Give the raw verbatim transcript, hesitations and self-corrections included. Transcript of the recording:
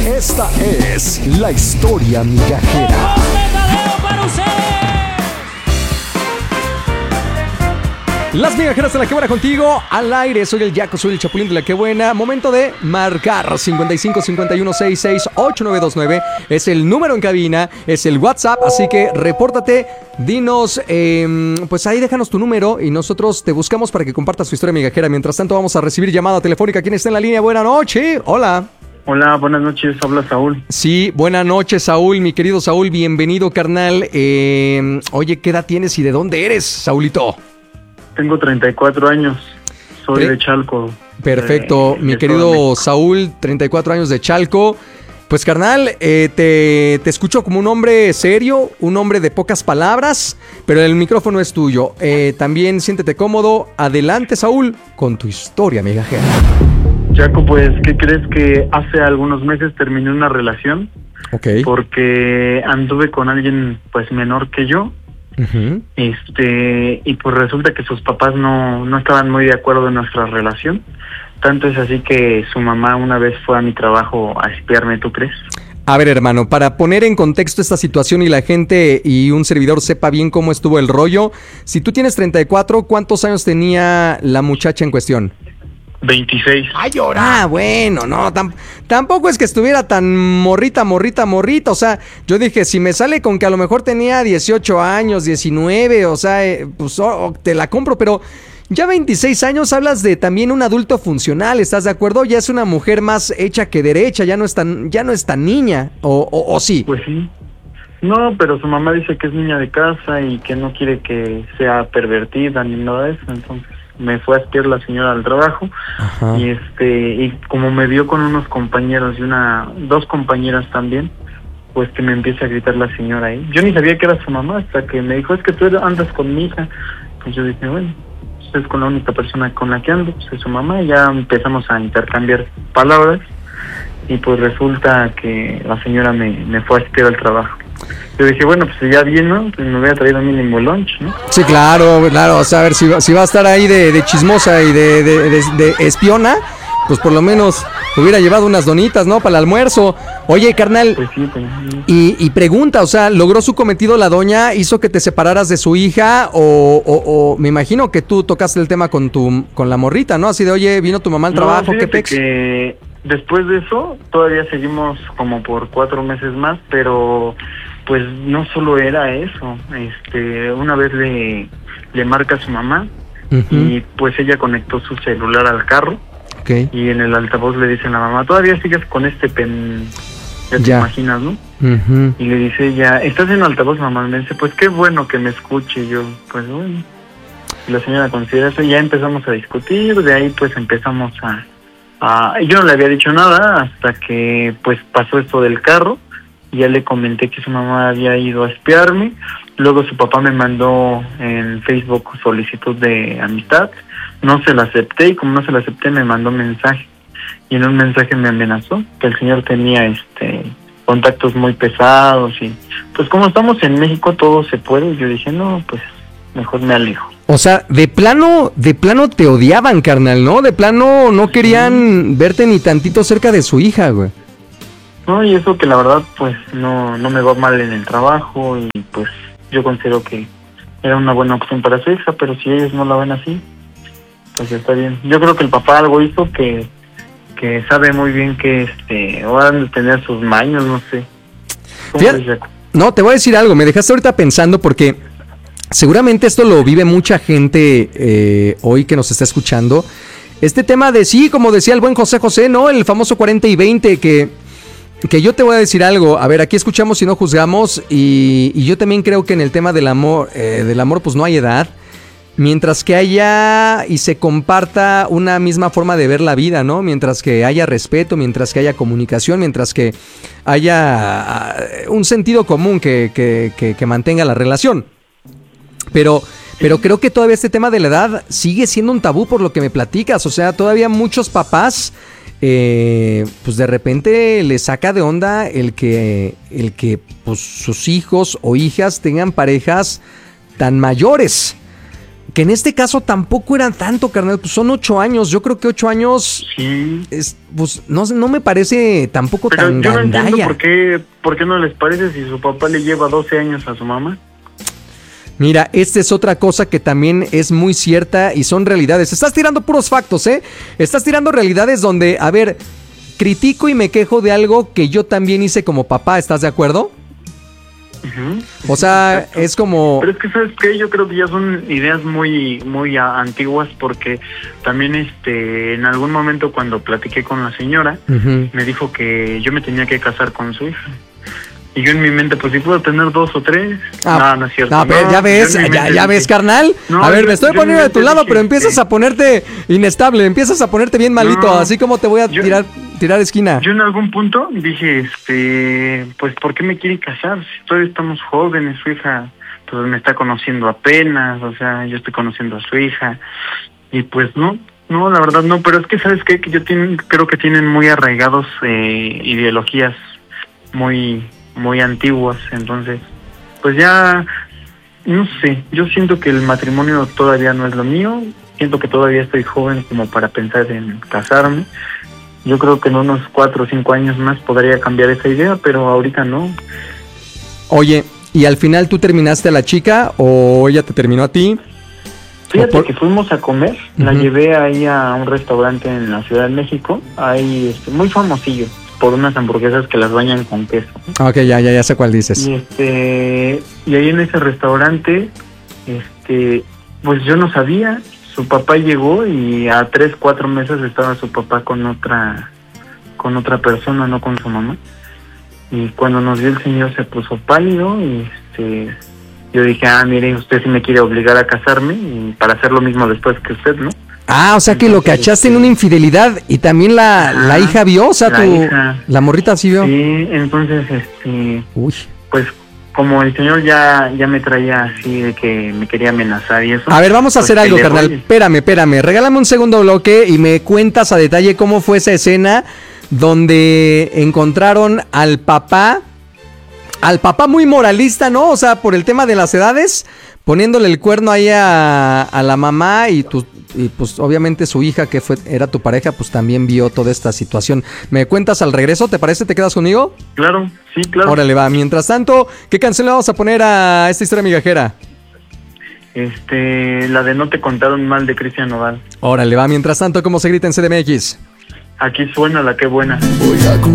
Esta es la historia migajera. Las migajeras de La Que Buena contigo, al aire. Soy el Yaco, soy el Chapulín de La Que Buena. Momento de marcar. Cincuenta y cinco, cincuenta y uno, sesenta y seis, ochenta y nueve veintinueve es el número en cabina, es el WhatsApp, así que repórtate, dinos, eh, pues ahí déjanos tu número y nosotros te buscamos para que compartas tu historia migajera. Mientras tanto vamos a recibir llamada telefónica. ¿Quién está en la línea? Buenas noches. Hola. Hola, buenas noches, habla Saúl. Sí, buenas noches, Saúl, mi querido Saúl, bienvenido, carnal. Eh, oye, ¿qué edad tienes y de dónde eres, Saúlito? Tengo treinta y cuatro años, soy Tre- de Chalco. Perfecto, eh, mi de querido Saúl, treinta y cuatro años de Chalco. Pues carnal, eh, te, te escucho como un hombre serio, un hombre de pocas palabras, pero el micrófono es tuyo. Eh, también siéntete cómodo. Adelante, Saúl, con tu historia migajera. Chaco, pues, ¿qué crees? Que hace algunos meses terminé una relación. Ok. Porque anduve con alguien, pues, menor que yo. Uh-huh. Este, y pues resulta que sus papás no, no estaban muy de acuerdo en nuestra relación. Tanto es así que su mamá una vez fue a mi trabajo a espiarme, ¿tú crees? A ver, hermano, para poner en contexto esta situación y la gente y un servidor sepa bien cómo estuvo el rollo, si tú tienes treinta y cuatro, ¿cuántos años tenía la muchacha en cuestión? veintiséis. ¡Ay, llora! Ah, bueno, no, tam- tampoco es que estuviera tan morrita, morrita, morrita, o sea, yo dije, si me sale con que a lo mejor tenía dieciocho años, diecinueve, o sea, eh, pues oh, te la compro, pero ya veintiséis años hablas de también un adulto funcional, ¿estás de acuerdo? Ya es una mujer más hecha que derecha, ya no es tan, ya no es tan niña, o, o, o sí. Pues sí. No, pero su mamá dice que es niña de casa y que no quiere que sea pervertida ni nada de eso, entonces me fue a espiar la señora al trabajo. Ajá. y este y como me vio con unos compañeros y una dos compañeras también, pues que me empieza a gritar la señora ahí. Yo ni sabía que era su mamá hasta que me dijo, es que tú andas con mi hija. Pues yo dije, bueno, pues es con la única persona con la que ando, pues es su mamá. Y ya empezamos a intercambiar palabras y pues resulta que la señora me, me fue a espiar al trabajo. Yo dije, bueno, pues ya bien, ¿no? Pues me hubiera traído mínimo lunch, ¿no? Sí, claro, claro, o sea, a ver, si, si va a estar ahí de, de chismosa y de, de, de, de espiona, pues por lo menos hubiera llevado unas donitas, ¿no? Para el almuerzo. Oye, carnal, pues sí, pues, y, y pregunta, o sea, ¿logró su cometido la doña? ¿Hizo que te separaras de su hija? O, o, o me imagino que tú tocaste el tema con tu con la morrita, ¿no? Así de, oye, vino tu mamá al trabajo, no, ¿qué pex? Que después de eso, todavía seguimos como por cuatro meses más, pero pues no solo era eso. Este, una vez le, le marca a su mamá, uh-huh, y pues ella conectó su celular al carro. Okay. Y en el altavoz le dice a la mamá, todavía sigues con este pen, ya te ya. imaginas, ¿no? Uh-huh. Y le dice ella, ¿estás en altavoz, mamá? Me dice, pues qué bueno que me escuche. Y yo, pues bueno. Y la señora considera eso y ya empezamos a discutir, de ahí pues empezamos a, a... Yo no le había dicho nada hasta que pues pasó esto del carro. Y ya le comenté que su mamá había ido a espiarme. Luego su papá me mandó en Facebook solicitud de amistad. No se la acepté y como no se la acepté me mandó mensaje. Y en un mensaje me amenazó que el señor tenía este contactos muy pesados y pues como estamos en México todo se puede. Y yo dije, no, pues mejor me alejo. O sea, de plano, de plano te odiaban, carnal, ¿no? De plano no querían sí. verte ni tantito cerca de su hija, güey. No, y eso que la verdad pues no, no me va mal en el trabajo y pues yo considero que era una buena opción para su hija, pero si ellos no la ven así, pues está bien. Yo creo que el papá algo hizo que, que sabe muy bien que este, van a tener sus maños, no sé. Fíjate, no, te voy a decir algo, me dejaste ahorita pensando porque seguramente esto lo vive mucha gente eh, hoy que nos está escuchando. Este tema de sí, como decía el buen José José, ¿no? El famoso cuarenta y veinte que... Que yo te voy a decir algo, a ver, aquí escuchamos y no juzgamos y, y yo también creo que en el tema del amor, eh, del amor pues no hay edad, mientras que haya y se comparta una misma forma de ver la vida, ¿no? Mientras que haya respeto, mientras que haya comunicación, mientras que haya un sentido común que, que, que, que mantenga la relación. Pero... Pero creo que todavía este tema de la edad sigue siendo un tabú por lo que me platicas, o sea, todavía muchos papás... Eh, pues de repente les saca de onda el que el que pues sus hijos o hijas tengan parejas tan mayores. que en este caso tampoco eran tanto, carnal, pues son ocho años, yo creo que ocho años, sí. es, pues no, no me parece tampoco Pero tan yo no gandalla. entiendo por qué, por qué no les parece si su papá le lleva doce años a su mamá. Mira, esta es otra cosa que también es muy cierta y son realidades. Estás tirando puros factos, ¿eh? Estás tirando realidades donde, a ver, critico y me quejo de algo que yo también hice como papá, ¿estás de acuerdo? Uh-huh. O sea, Exacto. es como... Pero es que, ¿sabes qué? Yo creo que ya son ideas muy muy a, antiguas porque también este en algún momento cuando platiqué con la señora, uh-huh. me dijo que yo me tenía que casar con su hija. Y yo en mi mente, pues si puedo tener dos o tres. Ah, no, no es cierto. No, pero no, ya ves, ya, ya, ya dije, ves, carnal. no, a ver, yo, me estoy poniendo de tu lado, pero empiezas que... a ponerte inestable, empiezas a ponerte bien malito, no, así como te voy a yo, tirar tirar esquina. Yo en algún punto dije, este, pues ¿por qué me quiere casar? Si todavía estamos jóvenes, su hija pues me está conociendo apenas, o sea, yo estoy conociendo a su hija. Y pues no, no, la verdad no, pero es que ¿sabes qué? Que yo tienen, creo que tienen muy arraigados eh, ideologías muy... muy antiguas, entonces pues ya no sé, yo siento que el matrimonio todavía no es lo mío, siento que todavía estoy joven como para pensar en casarme. Yo creo que en unos cuatro o cinco años más podría cambiar esa idea, pero ahorita no. Oye, ¿y al final tú terminaste a la chica o ella te terminó a ti? Fíjate por... que fuimos a comer, uh-huh. la llevé ahí a un restaurante en la Ciudad de México, ahí este, muy famosillo, por unas hamburguesas que las bañan con queso. Ok, ya, ya, ya sé cuál dices. Y este, y ahí en ese restaurante, este, pues yo no sabía, su papá llegó y a tres, cuatro meses estaba su papá con otra, con otra persona, no con su mamá. Y cuando nos vio el señor se puso pálido y este, yo dije, ah, mire, usted sí me quiere obligar a casarme y para hacer lo mismo después que usted, ¿no? Ah, o sea que Entonces, lo cachaste este, en una infidelidad y también la, ajá, la hija vio, o sea, la tu hija. la morrita sí vio. Sí, entonces, este, Uy. pues como el señor ya ya me traía así de que me quería amenazar y eso. A ver, vamos a pues hacer algo, le carnal. voy. Espérame, espérame. Regálame un segundo bloque y me cuentas a detalle cómo fue esa escena donde encontraron al papá, al papá muy moralista, ¿no? O sea, por el tema de las edades, poniéndole el cuerno ahí a, a la mamá y tu, y pues obviamente su hija, que fue era tu pareja, pues también vio toda esta situación. ¿Me cuentas al regreso? ¿Te parece? ¿Te quedas conmigo? Claro, sí, claro. Órale, va. Mientras tanto, ¿qué canción le vamos a poner a esta historia migajera? Este, la de No te contaron mal de Cristian Nodal. Órale, va. Mientras tanto, ¿cómo se grita en C D M X? Aquí suena la que buena. Voy a